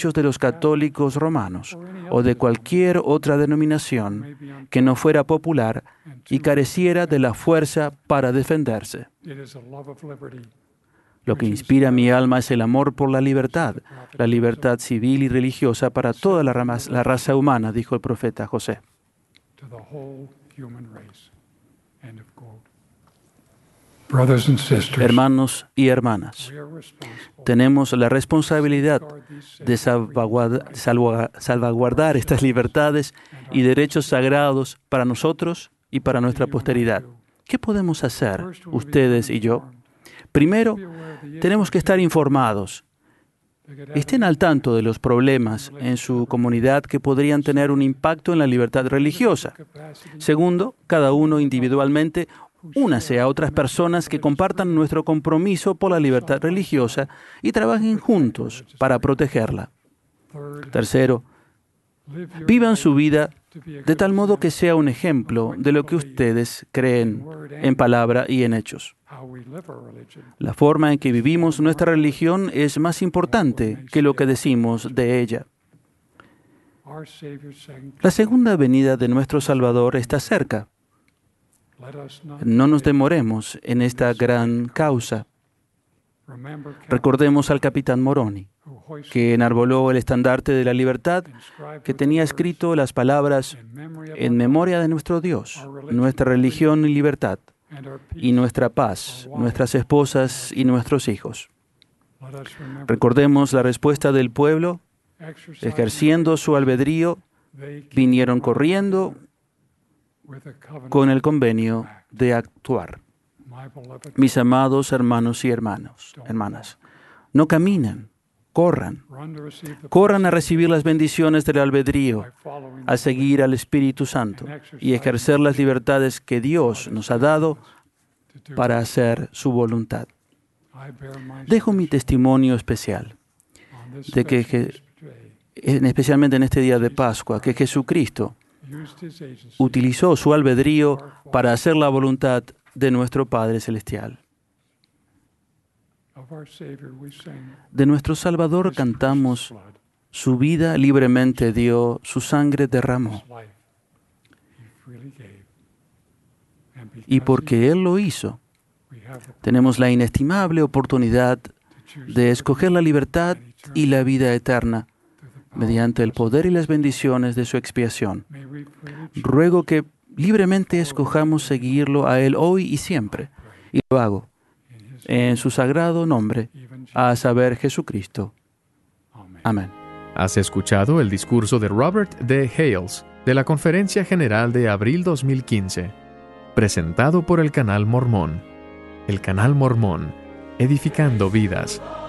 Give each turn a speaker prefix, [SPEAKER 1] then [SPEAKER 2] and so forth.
[SPEAKER 1] derechos de los católicos romanos o de cualquier otra denominación que no fuera popular y careciera de la fuerza para defenderse. Lo que inspira mi alma es el amor por la libertad civil y religiosa para toda la raza humana, dijo el profeta José. Hermanos y hermanas, tenemos la responsabilidad de salvaguardar estas libertades y derechos sagrados para nosotros y para nuestra posteridad. ¿Qué podemos hacer, ustedes y yo? Primero, tenemos que estar informados. Estén al tanto de los problemas en su comunidad que podrían tener un impacto en la libertad religiosa. Segundo, cada uno individualmente únase a otras personas que compartan nuestro compromiso por la libertad religiosa y trabajen juntos para protegerla. Tercero, vivan su vida de tal modo que sea un ejemplo de lo que ustedes creen en palabra y en hechos. La forma en que vivimos nuestra religión es más importante que lo que decimos de ella. La segunda venida de nuestro Salvador está cerca. No nos demoremos en esta gran causa. Recordemos al capitán Moroni, que enarboló el estandarte de la libertad, que tenía escrito las palabras en memoria de nuestro Dios, nuestra religión y libertad, y nuestra paz, nuestras esposas y nuestros hijos. Recordemos la respuesta del pueblo. Ejerciendo su albedrío, vinieron corriendo con el convenio de actuar. Mis amados hermanos y hermanas, no caminen, corran a recibir las bendiciones del albedrío, a seguir al Espíritu Santo y ejercer las libertades que Dios nos ha dado para hacer su voluntad. Dejo mi testimonio especial de que, especialmente en este día de Pascua, que Jesucristo utilizó su albedrío para hacer la voluntad de nuestro Padre Celestial. De nuestro Salvador cantamos: su vida libremente dio, su sangre derramó. Y porque Él lo hizo, tenemos la inestimable oportunidad de escoger la libertad y la vida eterna mediante el poder y las bendiciones de su expiación. Ruego que libremente escojamos seguirlo a Él hoy y siempre, y lo hago en su sagrado nombre, a saber, Jesucristo. Amén.
[SPEAKER 2] Has escuchado el discurso de Robert D. Hales de la Conferencia General de abril 2015, presentado por el Canal Mormón. El Canal Mormón, edificando vidas.